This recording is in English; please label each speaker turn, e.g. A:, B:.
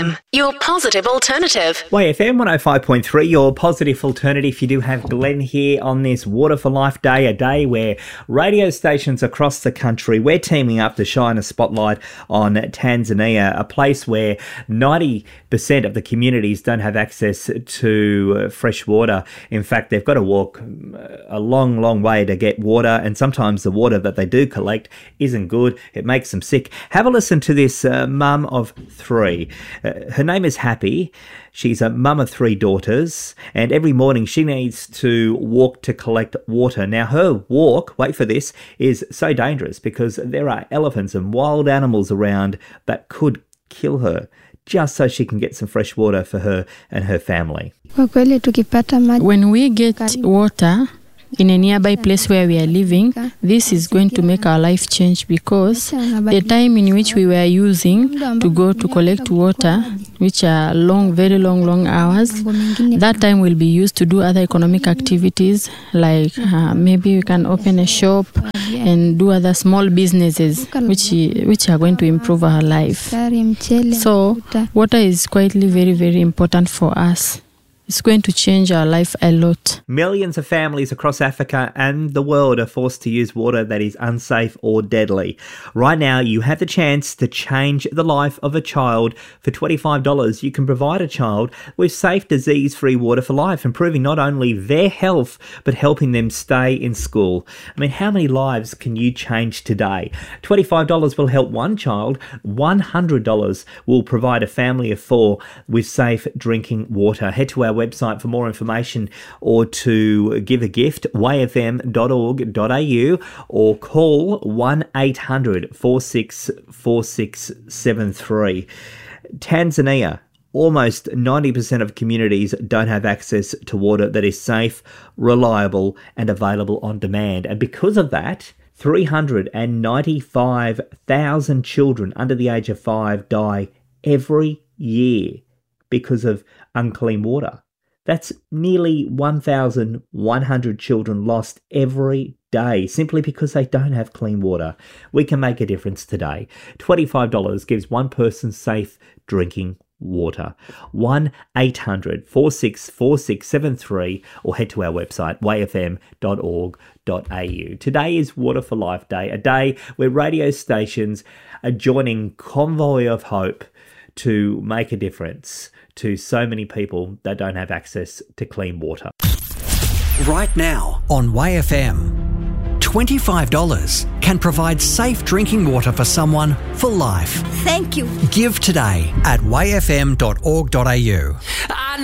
A: YFM, your positive alternative.
B: YFM 105.3, your positive alternative. You do have Glenn here on this Water for Life Day, a day where radio stations across the country, we're teaming up to shine a spotlight on Tanzania, a place where 90% of the communities don't have access to fresh water. In fact, they've got to walk a long, long way to get water, and sometimes the water that they do collect isn't good. It makes them sick. Have a listen to this mum of three. Her name is Happy. She's a mum of three daughters, and every morning she needs to walk to collect water. Now, her walk, wait for this, is so dangerous because there are elephants and wild animals around that could kill her, just so she can get some fresh water for her and her family.
C: When we get water in a nearby place where we are living, this is going to make our life change, because the time in which we were using to go to collect water, which are very long hours, that time will be used to do other economic activities, like maybe we can open a shop and do other small businesses which are going to improve our life. So water is quietly very important for us. It's going to change our life a lot.
B: Millions of families across Africa and the world are forced to use water that is unsafe or deadly. Right now, you have the chance to change the life of a child. For $25, you can provide a child with safe, disease-free water for life, improving not only their health, but helping them stay in school. I mean, how many lives can you change today? $25 will help one child. $100 will provide a family of four with safe drinking water. Head to our website for more information or to give a gift, yfm.org.au, or call 1-800 464673. Tanzania. Almost 90% of communities don't have access to water that is safe, reliable, and available on demand. And because of that, 395,000 children under the age of 5 die every year because of unclean water. That's nearly 1,100 children lost every day simply because they don't have clean water. We can make a difference today. $25 gives one person safe drinking water. 1-800 464673, or head to our website yfm.org.au. Today is Water for Life Day, a day where radio stations are joining Convoy of Hope to make a difference to so many people that don't have access to clean water.
D: Right now on YFM, $25 can provide safe drinking water for someone for life.
E: Thank you.
D: Give today at yfm.org.au.